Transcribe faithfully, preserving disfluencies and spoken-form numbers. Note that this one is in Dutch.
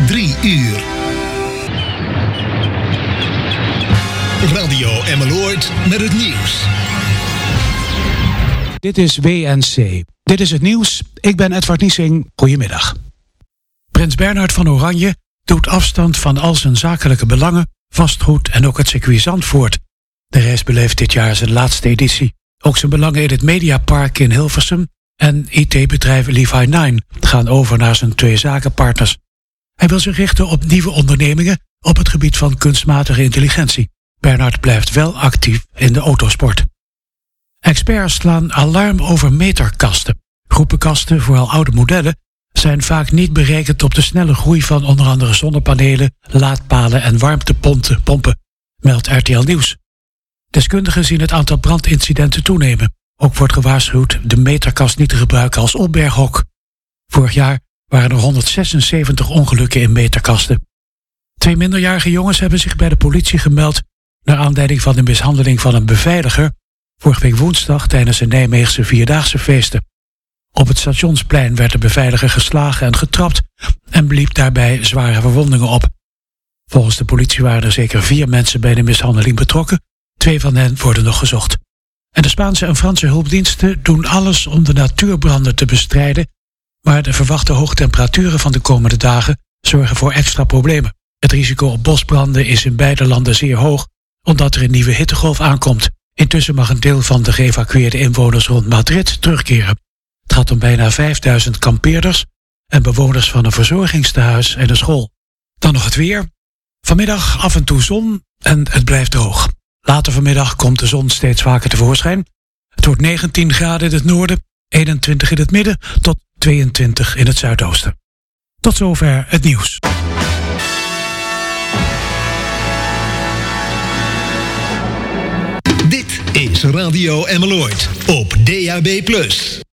drie uur. Radio Emmeloord met het nieuws. Dit is W N C. Dit is het nieuws. Ik ben Edward Niesing. Goedemiddag. Prins Bernhard van Oranje doet afstand van al zijn zakelijke belangen, vastgoed en ook het circuit Zandvoort. De reis beleeft dit jaar zijn laatste editie. Ook zijn belangen in het Mediapark in Hilversum en I T-bedrijf Levi nine gaan over naar zijn twee zakenpartners. Hij wil zich richten op nieuwe ondernemingen op het gebied van kunstmatige intelligentie. Bernhard blijft wel actief in de autosport. Experts slaan alarm over meterkasten. Groepenkasten, vooral oude modellen, zijn vaak niet berekend op de snelle groei van onder andere zonnepanelen, laadpalen en warmtepompen, pompen, meldt R T L Nieuws. Deskundigen zien het aantal brandincidenten toenemen. Ook wordt gewaarschuwd de meterkast niet te gebruiken als opberghok. Vorig jaar waren er honderdzesenzeventig ongelukken in meterkasten. Twee minderjarige jongens hebben zich bij de politie gemeld naar aanleiding van de mishandeling van een beveiliger vorige week woensdag tijdens de Nijmeegse Vierdaagse feesten. Op het Stationsplein werd de beveiliger geslagen en getrapt en liep daarbij zware verwondingen op. Volgens de politie waren er zeker vier mensen bij de mishandeling betrokken. Twee van hen worden nog gezocht. En de Spaanse en Franse hulpdiensten doen alles om de natuurbranden te bestrijden, maar de verwachte hoge temperaturen van de komende dagen zorgen voor extra problemen. Het risico op bosbranden is in beide landen zeer hoog, omdat er een nieuwe hittegolf aankomt. Intussen mag een deel van de geëvacueerde inwoners rond Madrid terugkeren. Het gaat om bijna vijfduizend kampeerders en bewoners van een verzorgingstehuis en een school. Dan nog het weer. Vanmiddag af en toe zon en het blijft droog. Later vanmiddag komt de zon steeds vaker tevoorschijn. Het wordt negentien graden in het noorden, eenentwintig in het midden tot tweeëntwintig in het zuidoosten. Tot zover het nieuws. Dit is Radio Emmeloord op D A B plus.